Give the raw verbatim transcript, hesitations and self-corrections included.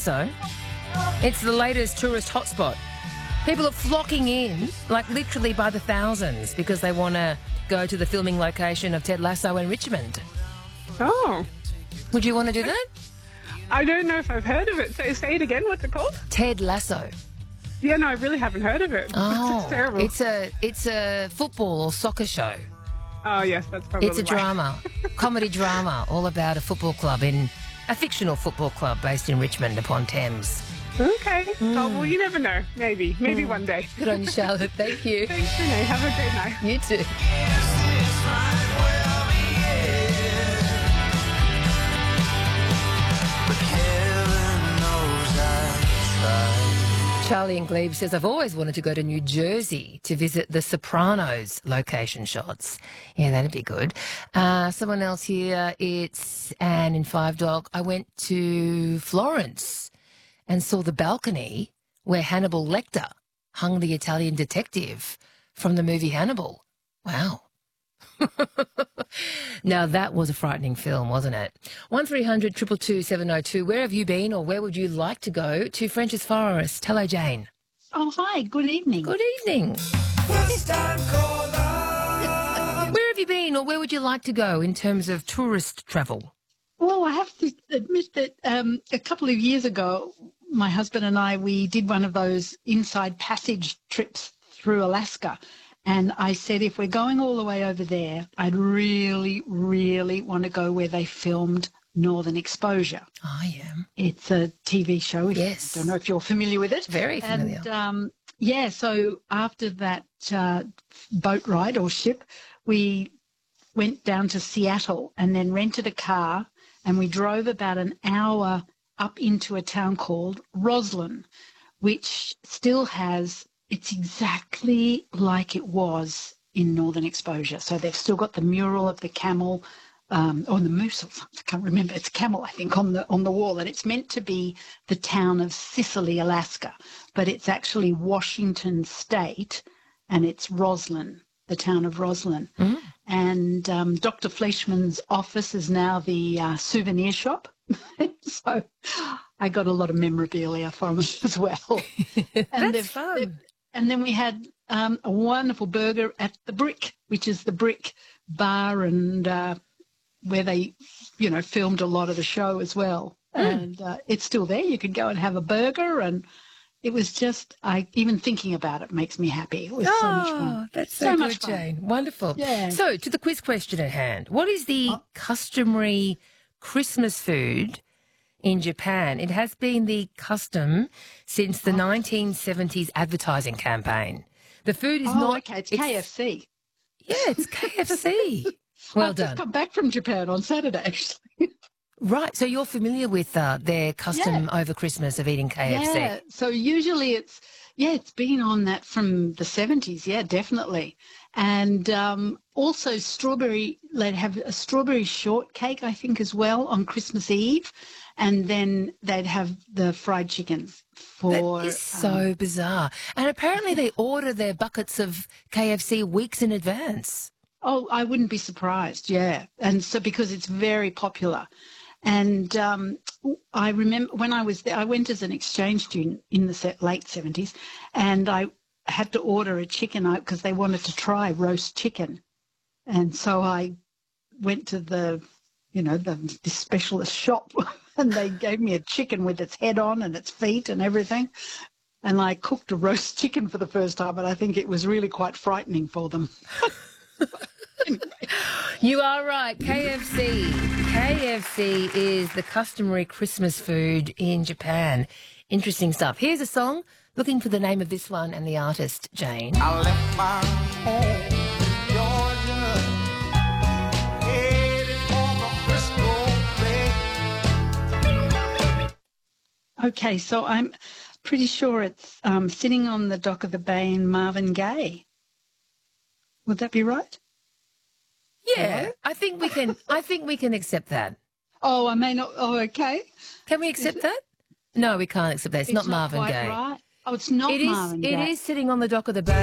Lasso. It's the latest tourist hotspot. People are flocking in, like literally by the thousands, because they want to go to the filming location of Ted Lasso in Richmond. Oh. Would you want to do that? I don't know if I've heard of it. So say it again. What's it called? Ted Lasso. Yeah, no, I really haven't heard of it. Oh, it's terrible. It's a it's a football or soccer show. Oh, yes, that's probably It's a why. drama, comedy drama, all about a football club in a fictional football club based in Richmond upon Thames. Okay. Mm. Oh, well, you never know. Maybe. Maybe mm. one day. Good on you, Charlotte. Thank you. Thanks, Renee. Have a great night. You too. Charlie in Glebe says, I've always wanted to go to New Jersey to visit the Sopranos location shots. Yeah, that'd be good. Uh, someone else here, it's Anne in Five Dog. I went to Florence and saw the balcony where Hannibal Lecter hung the Italian detective from the movie Hannibal. Wow. Now, that was a frightening film, wasn't it? one three hundred two two two seven oh two. Where have you been, or where would you like to go? To French's Forest. Hello, Jane. Oh, hi. Good evening. Good evening. Where have you been, or where would you like to go in terms of tourist travel? Well, I have to admit that um, a couple of years ago, my husband and I, we did one of those inside passage trips through Alaska. And I said, if we're going all the way over there, I'd really, really want to go where they filmed Northern Exposure. I am. It's a T V show. Yes. I don't know if you're familiar with it. Very familiar. And, um, yeah, so after that uh, boat ride or ship, we went down to Seattle and then rented a car, and we drove about an hour up into a town called Roslyn, which still has... It's exactly like it was in Northern Exposure. So they've still got the mural of the camel, um, or the moose, or something. I can't remember. It's camel, I think, on the on the wall. And it's meant to be the town of Cicely, Alaska, but it's actually Washington State, and it's Roslyn, the town of Roslyn. Mm. And um, Doctor Fleischman's office is now the uh, souvenir shop. So I got a lot of memorabilia from it as well. And That's fun. And then we had um, a wonderful burger at the Brick, which is the Brick bar, and uh, where they, you know, filmed a lot of the show as well. Mm. And uh, it's still there. You could go and have a burger, and it was just, I even thinking about it makes me happy. It was oh, so much fun. That's so, so good, much fun. Jane. Wonderful. Yeah. So, to the quiz question at hand, what is the oh. customary Christmas food in Japan? It has been the custom since the oh. nineteen seventies advertising campaign. The food is oh, not... okay, it's, it's K F C. Yeah, it's K F C. Well I've done. just come back from Japan on Saturday, actually. Right, so you're familiar with uh, their custom yeah. over Christmas of eating K F C? Yeah, so usually it's, yeah, it's been on that from the seventies, yeah, definitely. And um, also strawberry, they'd have a strawberry shortcake, I think, as well on Christmas Eve. And then they'd have the fried chicken for... That is so um, bizarre. And apparently they order their buckets of K F C weeks in advance. Oh, I wouldn't be surprised, yeah. And so because it's very popular. And um, I remember when I was there, I went as an exchange student in the late seventies, and I had to order a chicken because they wanted to try roast chicken. And so I went to the, you know, the, the specialist shop and they gave me a chicken with its head on and its feet and everything. And I cooked a roast chicken for the first time, and I think it was really quite frightening for them. Anyway. You are right. K F C. K F C is the customary Christmas food in Japan. Interesting stuff. Here's a song. Looking for the name of this one and the artist, Jane. I left my home in Georgia, headed for the Frisco Bay. Okay, so I'm pretty sure it's um, Sitting on the Dock of the Bay in Marvin Gaye. Would that be right? Yeah, Hello? I think we can. I think we can accept that. Oh, I may not. Oh, okay. Can we accept that? No, we can't accept that. It's, it's not, not Marvin quite Gaye. Right. Oh, it's not it is, Marvin Gaye. It is Sitting on the Dock of the Bay.